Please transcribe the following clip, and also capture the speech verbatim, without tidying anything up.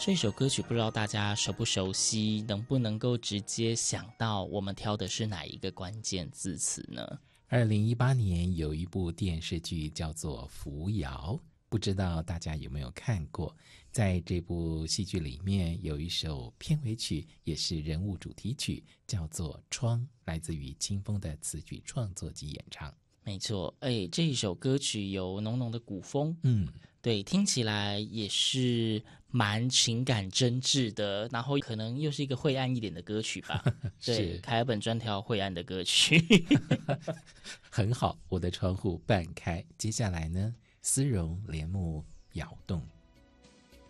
这首歌曲不知道大家熟不熟悉，能不能够直接想到我们挑的是哪一个关键字词呢？ 二零一八年有一部电视剧叫做《扶摇》，不知道大家有没有看过。在这部戏剧里面有一首片尾曲，也是人物主题曲，叫做《窗》，来自于清风的词曲创作及演唱。 没错，哎，这一首歌曲有浓浓的古风， 嗯， 对，听起来也是蛮情感真挚的，然后可能又是一个晦暗一点的歌曲吧。对，凯尔本专挑晦暗的歌曲。 很好，我的窗户半开。接下来呢，丝绒帘幕摇动。